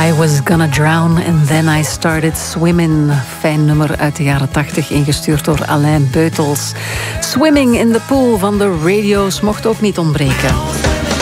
I was gonna drown and then I started swimming. Fijn nummer uit de jaren 80, ingestuurd door Alain Beutels. Swimming in the pool van de radio's mocht ook niet ontbreken.